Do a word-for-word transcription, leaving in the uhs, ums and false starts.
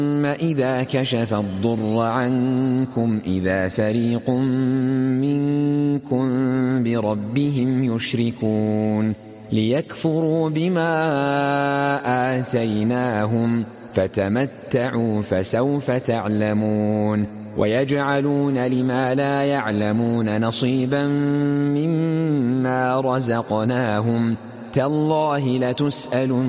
إذا كشف الضر عنكم إذا فريق منكم بربهم يشركون ليكفروا بما آتيناهم فتمتعوا فسوف تعلمون ويجعلون لما لا يعلمون نصيبا مما رزقناهم تالله لتسألن